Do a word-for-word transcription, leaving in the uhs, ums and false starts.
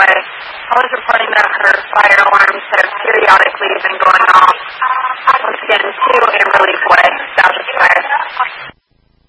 I was reporting that her fire alarm said